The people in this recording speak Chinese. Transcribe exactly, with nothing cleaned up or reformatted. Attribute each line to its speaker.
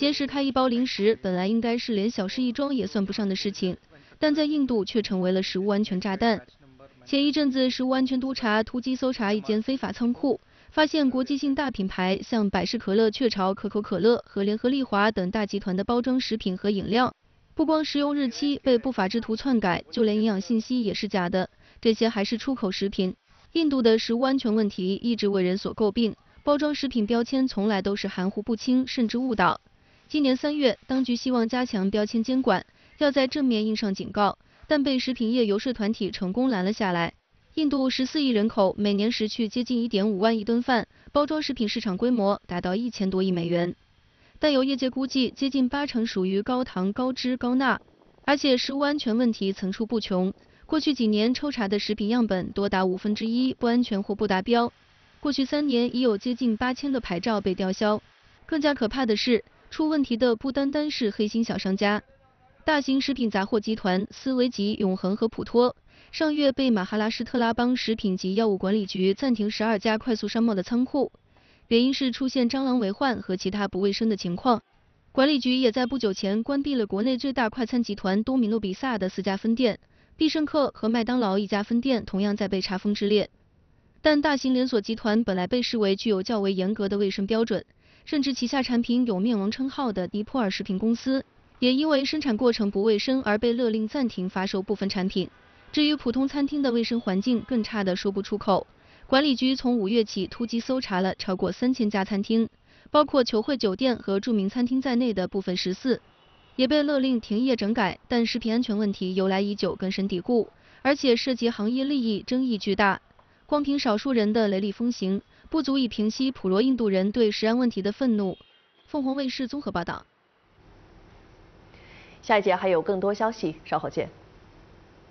Speaker 1: 节食开一包零食本来应该是连小事一桩也算不上的事情，但在印度却成为了食物安全炸弹。前一阵子，食物安全督察突击搜查一间非法仓库，发现国际性大品牌像百事可乐、雀巢、可口可乐和联合利华等大集团的包装食品和饮料，不光食用日期被不法之徒篡改，就连营养信息也是假的。这些还是出口食品。印度的食物安全问题一直为人所诟病，包装食品标签从来都是含糊不清，甚至误导。今年三月，当局希望加强标签监管，要在正面印上警告，但被食品业游说团体成功拦了下来。印度十四亿人口，每年食去接近一点五万亿吨饭，包装食品市场规模达到一千多亿美元。但有业界估计，接近八成属于高糖、高脂、高钠，而且食物安全问题层出不穷。过去几年抽查的食品样本多达五分之一不安全或不达标，过去三年已有接近八千个牌照被吊销。更加可怕的是，出问题的不单单是黑心小商家，大型食品杂货集团思维吉、永恒和普托，上月被马哈拉施特拉邦食品及药物管理局暂停十二家快速商贸的仓库，原因是出现蟑螂为患和其他不卫生的情况。管理局也在不久前关闭了国内最大快餐集团多米诺比萨的四家分店，必胜客和麦当劳一家分店同样在被查封之列。但大型连锁集团本来被视为具有较为严格的卫生标准，甚至旗下产品有面王称号的迪普尔食品公司，也因为生产过程不卫生而被勒令暂停发售部分产品。至于普通餐厅的卫生环境更差的说不出口，管理局从五月起突击搜查了超过三千家餐厅，包括球会酒店和著名餐厅在内的部分食肆，也被勒令停业整改。但食品安全问题由来已久，根深蒂固，而且涉及行业利益，争议巨大。光凭少数人的雷厉风行，不足以平息普罗印度人对食安问题的愤怒。凤凰卫视综合报道。
Speaker 2: 下一节还有更多消息，稍后见。